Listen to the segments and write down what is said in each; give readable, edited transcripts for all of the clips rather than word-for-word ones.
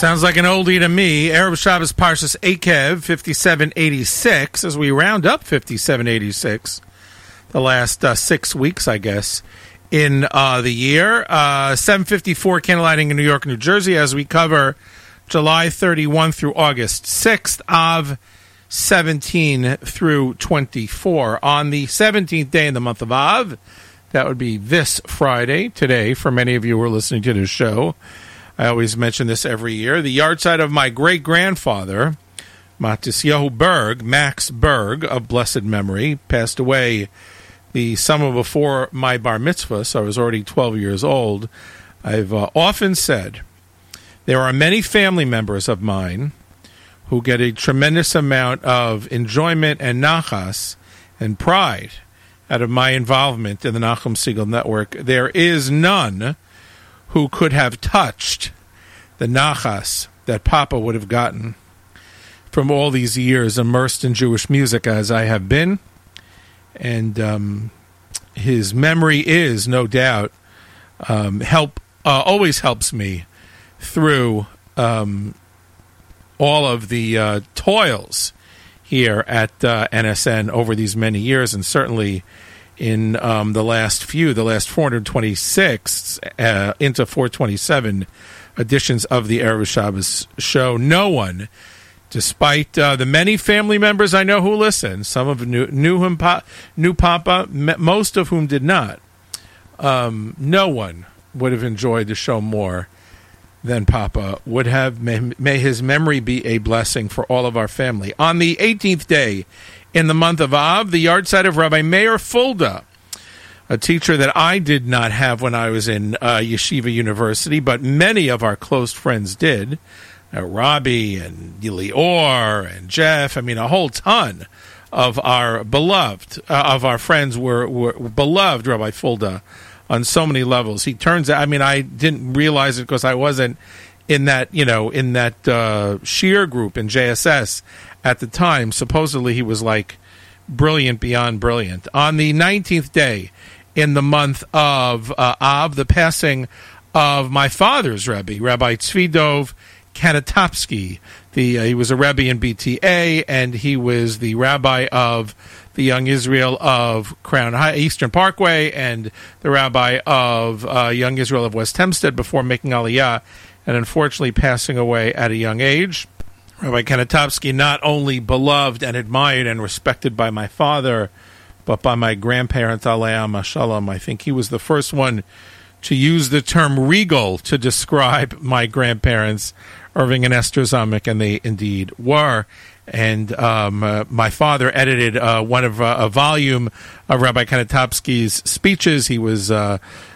Sounds like an oldie to me. Erev Shabbos Parshas Eikev, 5786, as we round up 5786, the last 6 weeks, I guess, in the year. 7:54 candlelighting in New York, New Jersey, as we cover July 31 through August 6th, Av 17 through 24. On the 17th day in the month of Av, that would be this Friday, today, for many of you who are listening to this show. I always mention this every year. The yahrzeit of my great-grandfather, Matisyahu Berg, Max Berg, of blessed memory, passed away the summer before my bar mitzvah, so I was already 12 years old. I've often said there are many family members of mine who get a tremendous amount of enjoyment and nachas and pride out of my involvement in the Nachum Segal Network. There is none who could have touched the nachas that Papa would have gotten from all these years immersed in Jewish music as I have been. And his memory is, no doubt, always helps me through all of the toils here at NSN over these many years, and certainly in the last 426 into 427 editions of the Erev Shabbos show. No one, despite the many family members I know who listen, some of them knew Papa, most of whom did not, no one would have enjoyed the show more than Papa would have. May his memory be a blessing for all of our family. On the 18th day in the month of Av, the yahrzeit of Rabbi Meir Fulda, a teacher that I did not have when I was in Yeshiva University, but many of our close friends did. Robbie and Lior and Jeff, I mean, a whole ton of our of our friends were beloved Rabbi Fulda on so many levels. He turns out, I mean, I didn't realize it because I wasn't in that, sheer group in JSS at the time. Supposedly he was like brilliant beyond brilliant. On the 19th day in the month of Av, the passing of my father's Rebbe, Rabbi Tzvi Dov Kanatopsky. He was a Rebbe in BTA, and he was the rabbi of the Young Israel of Crown High, Eastern Parkway, and the rabbi of Young Israel of West Hempstead before making Aliyah, and unfortunately passing away at a young age. Rabbi Kanatopsky, not only beloved and admired and respected by my father, but by my grandparents, Aleim Mashalom. I think he was the first one to use the term regal to describe my grandparents, Irving and Esther Zamek, and they indeed were. And my father edited a volume of Rabbi Kanatopsky's speeches. He was a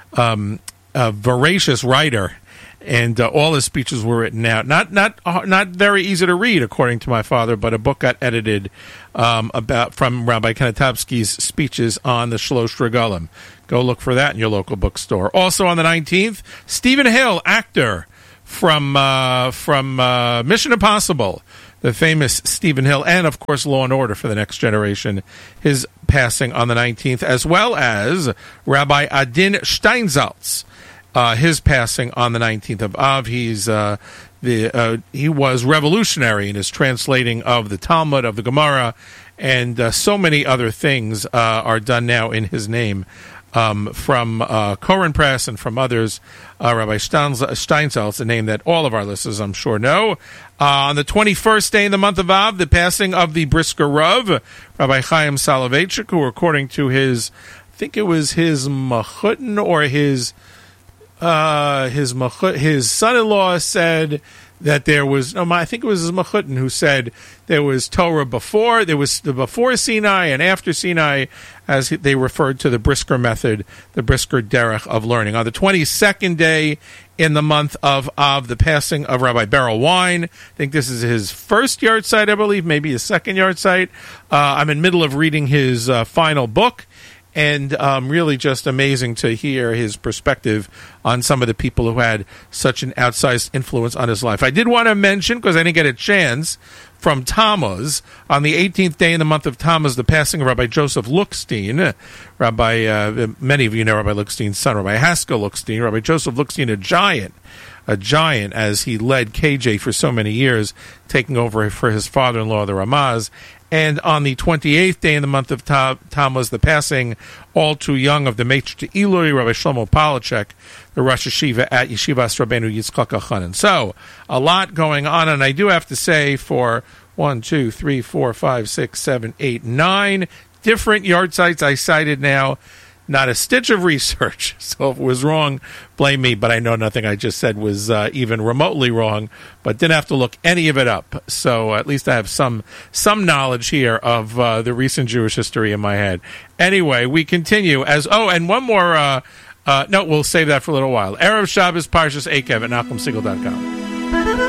voracious writer, and all his speeches were written out. Not very easy to read, according to my father, but a book got edited from Rabbi Kanatopsky's speeches on the Shlosh Regalim. Go look for that in your local bookstore. Also on the 19th, Stephen Hill, actor from Mission Impossible, the famous Stephen Hill, and of course Law and Order for the Next Generation, his passing on the 19th, as well as Rabbi Adin Steinsaltz, his passing on the 19th of Av. He was revolutionary in his translating of the Talmud, of the Gemara, and so many other things are done now in his name. From Koren Press and from others, Rabbi Steinsaltz, a name that all of our listeners, I'm sure, know. On the 21st day in the month of Av, the passing of the Brisker Rav, Rabbi Chaim Soloveitchik, who, according to his, I think it was his machutin or his son-in-law said that there was, I think it was his machutin who said there was Torah before, there was the before Sinai and after Sinai, as they referred to the Brisker method, the Brisker derech of learning. On the 22nd day in the month of Av, the passing of Rabbi Beryl Wine. I think this is his first yahrzeit, I believe, maybe his second yahrzeit. I'm in the middle of reading his final book, and really just amazing to hear his perspective on some of the people who had such an outsized influence on his life. I did want to mention, because I didn't get a chance, from Tammuz, on the 18th day in the month of Tammuz, the passing of Rabbi Joseph Lookstein. Many of you know Rabbi Lookstein's son, Rabbi Haskell Lookstein. Rabbi Joseph Lookstein, a giant a giant as he led KJ for so many years, taking over for his father-in-law, the Ramaz. And on the 28th day in the month of Tammuz, the passing, all too young, of the Meister Ilui, Rabbi Shlomo Polachek, the Rosh Yeshiva at Yeshivas Rabbeinu Yitzchak Elchanan. So, a lot going on, and I do have to say, for 1, 2, 3, 4, 5, 6, 7, 8, 9 different yard sites I cited now. Not a stitch of research. So if it was wrong, blame me, but I know nothing I just said was even remotely wrong, but didn't have to look any of it up. So at least I have some knowledge here of the recent Jewish history in my head. Anyway, we continue and one more, no, we'll save that for a little while. Erev Shabbos, Parshas Eikev at NachumSegal.com.